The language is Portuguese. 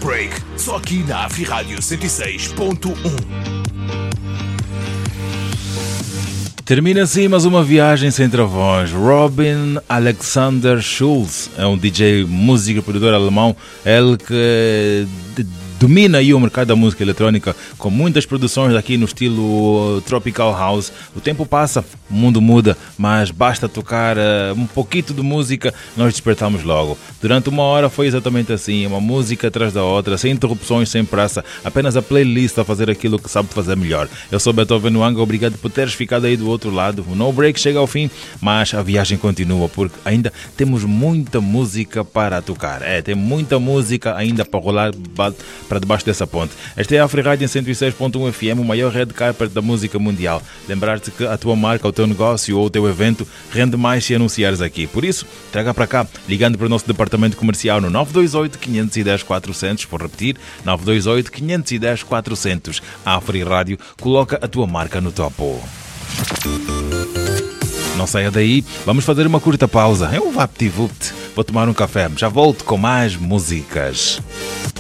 Break, só aqui na Afri-Rádio 106.1. Termina assim mais uma viagem sem travões. Robin Alexander Schulz é um DJ, músico e produtor alemão. Ele que domina aí o mercado da música eletrónica com muitas produções aqui no estilo Tropical House. O tempo passa, o mundo muda, mas basta tocar um pouquinho de música, nós despertamos logo. Durante uma hora foi exatamente assim, uma música atrás da outra, sem interrupções, sem pressa, apenas a playlist a fazer aquilo que sabe fazer melhor. Eu sou Beethoven Wanga, obrigado por teres ficado aí do outro lado. O No Break chega ao fim, mas a viagem continua, porque ainda temos muita música para tocar. Tem muita música ainda para rolar para debaixo dessa ponte. Esta é a Afri-Rádio em 106.1 FM, o maior red carpet da música mundial. Lembrar-te que a tua marca, o teu negócio ou o teu evento rende mais se anunciares aqui. Por isso, traga para cá, ligando para o nosso departamento comercial no 928-510-400. Vou repetir, 928-510-400. A Afri-Rádio coloca a tua marca no topo. Não saia daí, vamos fazer uma curta pausa. É um vapt-vupt. Vou tomar um café, já volto com mais músicas.